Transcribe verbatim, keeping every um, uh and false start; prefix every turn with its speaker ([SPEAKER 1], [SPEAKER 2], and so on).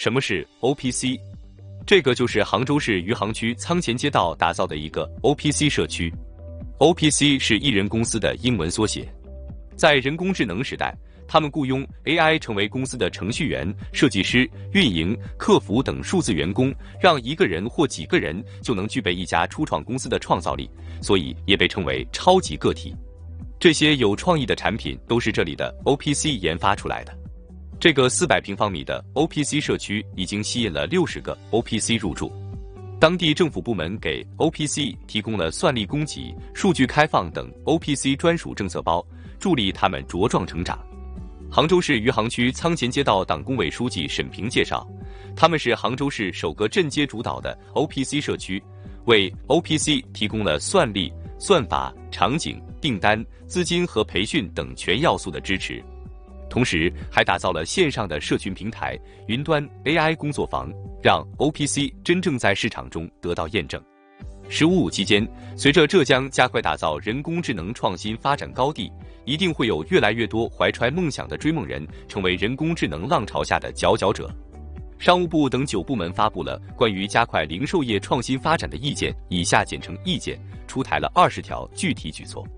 [SPEAKER 1] 什么是 O P C？ 这个就是杭州市余杭区仓前街道打造的一个 O P C 社区。O P C 是一人公司的英文缩写。在人工智能时代，他们雇佣 A I 成为公司的程序员、设计师、运营、客服等数字员工，让一个人或几个人就能具备一家初创公司的创造力，所以也被称为超级个体。这些有创意的产品都是这里的 O P C 研发出来的。这个四百平方米的 O P C 社区已经吸引了六十个 O P C 入驻。当地政府部门给 O P C 提供了算力供给、数据开放等 O P C 专属政策包，助力他们茁壮成长。杭州市余杭区仓前街道党工委书记沈平介绍，他们是杭州市首个镇街主导的 O P C 社区，为 O P C 提供了算力、算法、场景、订单、资金和培训等全要素的支持。同时还打造了线上的社群平台、云端 A I 工作坊，让 O P C 真正在市场中得到验证。十五五期间，随着浙江加快打造人工智能创新发展高地，一定会有越来越多怀揣梦想的追梦人成为人工智能浪潮下的佼佼者。商务部等九部门发布了关于加快零售业创新发展的意见（以下简称意见），出台了二十条具体举措。